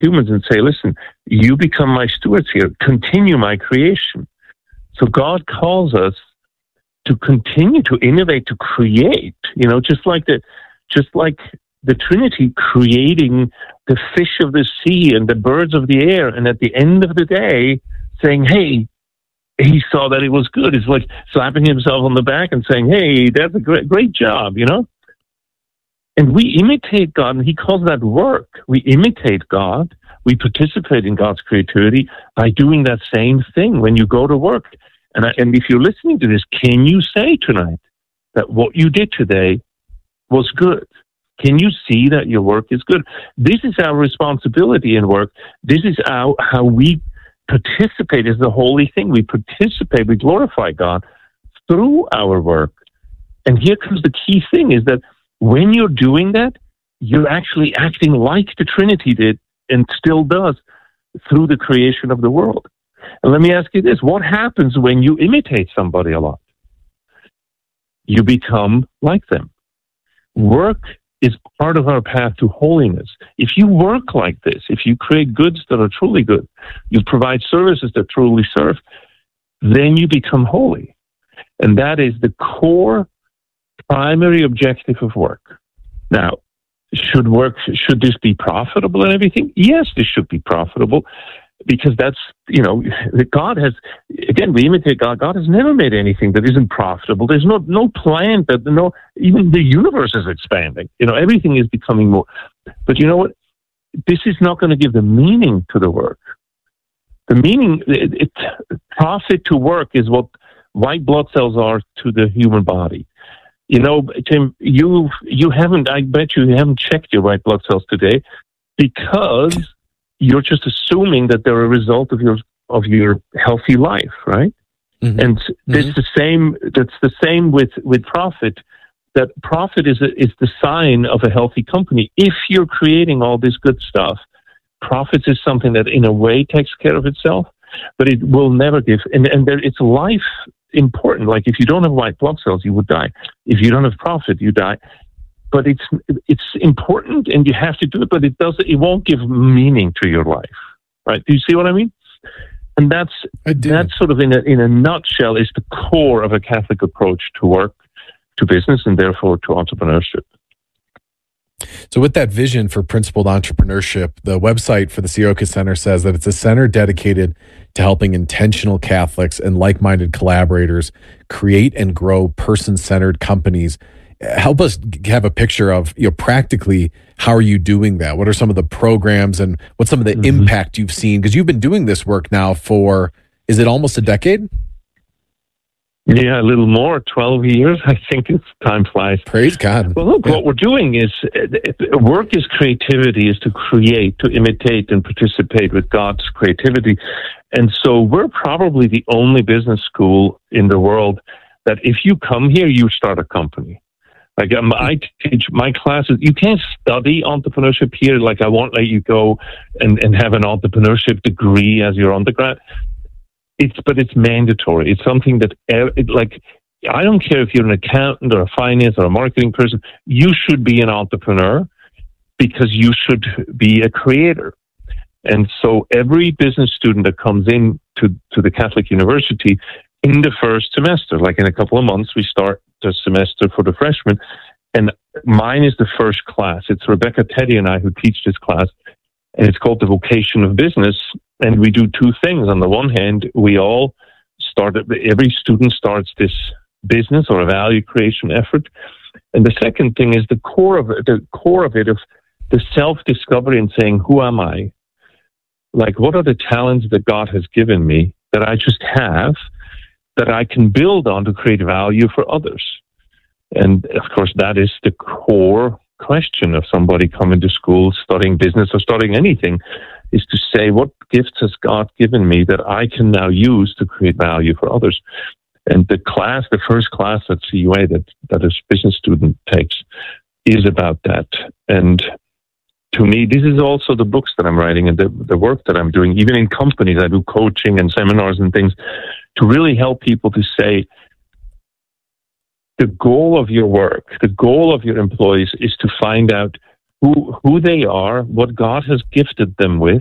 humans and say, listen, you become my stewards here. Continue my creation. So God calls us to continue to innovate, to create, just like the Trinity creating the fish of the sea and the birds of the air. And at the end of the day, saying, hey, he saw that it was good. It's like slapping himself on the back and saying, hey, that's a great job, And we imitate God, and he calls that work. We imitate God. We participate in God's creativity by doing that same thing when you go to work. And if you're listening to this, can you say tonight that what you did today was good? Can you see that your work is good? This is our responsibility in work. This is how we participate is the holy thing. We participate, we glorify God through our work. And here comes the key thing is that when you're doing that, you're actually acting like the Trinity did and still does through the creation of the world. And let me ask you this, what happens when you imitate somebody a lot? You become like them. Work is part of our path to holiness. If you work like this, if you create goods that are truly good, you provide services that truly serve, then you become holy. And that is the core primary objective of work. Now, should this be profitable and everything? Yes, this should be profitable because that's, God has, again, we imitate God. God has never made anything that isn't profitable. There's no plan that, even the universe is expanding. Everything is becoming more. But you know what? This is not going to give the meaning to the work. The meaning, profit to work is what white blood cells are to the human body. Tim, I bet you haven't checked your white blood cells today because you're just assuming that they're a result of your healthy life, right? Mm-hmm. And that's the same with profit. That profit is the sign of a healthy company. If you're creating all this good stuff, profits is something that in a way takes care of itself, but it will never give. And it's life important. Like if you don't have white blood cells, you would die. If you don't have profit, you die. But it's important, and you have to do it. But it won't give meaning to your life, right? Do you see what I mean? And that's sort of in a nutshell is the core of a Catholic approach to work, to business, and therefore to entrepreneurship. So with that vision for principled entrepreneurship, the website for the Sirocco Center says that it's a center dedicated to helping intentional Catholics and like-minded collaborators create and grow person-centered companies. Help us have a picture of, practically, how are you doing that? What are some of the programs and what's some of the impact you've seen? Because you've been doing this work now for, is it almost a decade? Yeah, a little more, 12 years. I think time flies. Praise God. Well, look, what we're doing is, work is creativity, is to create, to imitate and participate with God's creativity. And so we're probably the only business school in the world that if you come here, you start a company. Like I teach my classes, you can't study entrepreneurship here. Like I won't let you go and have an entrepreneurship degree as your undergrad. But it's mandatory. It's something that, I don't care if you're an accountant or a finance or a marketing person, you should be an entrepreneur because you should be a creator. And so every business student that comes in to the Catholic University in the first semester, like in a couple of months, we start the semester for the freshmen. And mine is the first class. It's Rebecca Teddy and I who teach this class. And it's called The Vocation of Business. And we do two things. On the one hand, every student starts this business or a value creation effort. And the second thing is the core of it, of the self-discovery and saying, who am I? Like, what are the talents that God has given me that I just have that I can build on to create value for others? And of course, that is the core question of somebody coming to school, studying business or studying anything, is to say, what gifts has God given me that I can now use to create value for others? And the first class at CUA that a business student takes is about that. And to me, this is also the books that I'm writing and the work that I'm doing, even in companies. I do coaching and seminars and things to really help people to say, the goal of your work, the goal of your employees is to find out who they are, what God has gifted them with,